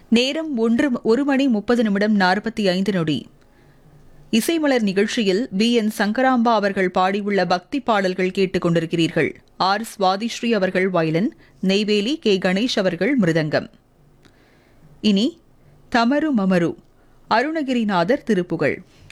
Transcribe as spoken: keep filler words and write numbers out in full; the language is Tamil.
நேரம் ஒன்று ஒரு மணி முப்பது நிமிடம் நாற்பத்தி ஐந்து நொடி. இசைமலர் நிகழ்ச்சியில் பி என் சங்கராம்பா அவர்கள் பாடியுள்ள பக்தி பாடல்கள் கேட்டுக் கொண்டிருக்கிறீர்கள். ஆர் சுவாதிஸ்ரீ அவர்கள் வயலின், நெய்வேலி கே கணேஷ் அவர்கள் மிருதங்கம். இனி தமரு மமரு அருணகிரிநாதர் திருப்புகழ்.